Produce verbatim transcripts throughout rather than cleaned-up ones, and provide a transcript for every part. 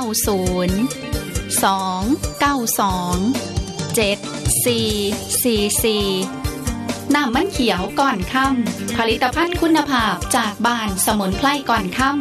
ศูนย์ สอง เก้า สอง เจ็ด สี่ สี่ สี่ น้ำมันเขียวก่อนค่ำผลิตภัณฑ์คุณภาพจากบ้านสมุนไพรก่อนค่ำ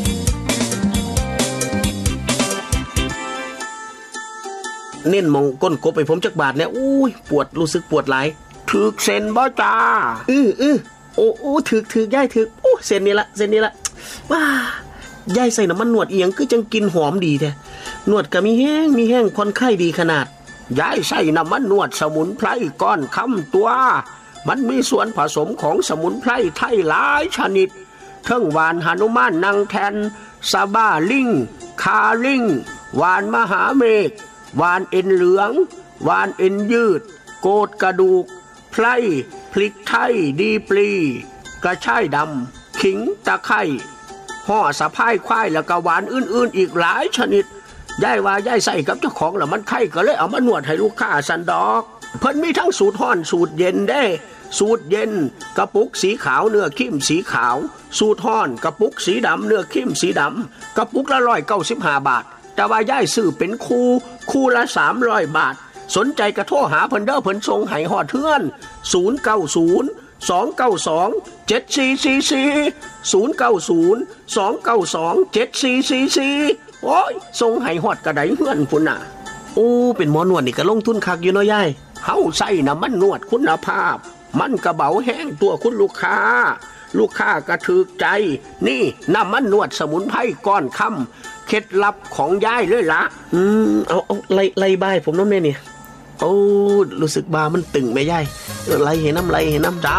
เน้นมองก้นกบไปผมจักบาทเนี่ยอุ้ยปวดรู้สึกปวดหลายถึกเส้นบ่จ้าอื้ออื้อโอ้โอ้ถึกถึกย่ายถึกโอ้เส้นนี้ละเส้นนี้ละว้าย่ายใส่น้ำมันนวดเอียงคือจังกินหอมดีแท้นวดก็มีแห้งมีแห้งผ่อนคลายดีขนาดย่ายใส่น้ำมันนวดสมุนไพรก้อนคำตัวมันมีส่วนผสมของสมุนไพรไทยหลายชนิดทั้งหวานหนุมานนางแทนซาบ้าลิงคาลิงหวานมหาเมฆหวานเอ็นเหลืองหวานเอ็นยืดโกดกระดูกไพรพลิกไทยดีปลีกระชายดำขิงตะไคร้ห่อสะพายควายแล้วก็หวานอื่นๆอีกหลายชนิดย่ายว่าย่ายใส่กับเจ้าของแล้วมันไข้ก็เลยเอามานวดให้ลูกค้าสันดอกเพิ่นมีทั้งสูตรร้อนสูตรเย็นได้สูตรเย็นกระปุกสีขาวเนื้อเข้มสีขาวสูตรร้อนกระปุกสีดำเนื้อเข้มสีดำกระปุกละหนึ่งร้อยเก้าสิบห้าบาทแต่ว่าย่ายซื้อเป็นคู่คู่ละสามร้อยบาทสนใจกระโทรหาเพิ่นเด้อเพิ่นส่งให้ฮอดเทือนศูนย์ เก้า ศูนย์ สอง เก้า สอง เจ็ด สี่ สี่ สี่ ศูนย์ เก้า ศูนย์ สอง เก้า สอง เจ็ด สี่ สี่ สี่โอ้ยส่งให้ฮอดกระไดเฮือนพุ่นน่ะโอ้เป็นหมอนวดนี่ก็ลงทุนคักอยู่เนาะยายเฮาใส่น้ำมันนวดคุณภาพมันกระเบาแห้งตัวคุณลูกค้าลูกค้าก็ถูกใจนี่น้ำมันนวดสมุนไพรก้อนค่ำเคล็ดลับของยายเลยล่ะอืมเอาเอาไล่ไล่บายผมน้ำแม่นี่โอ้รู้สึกบามันตึงไหมยายไล่เห็นน้ำไล่เห็นน้ำจ้า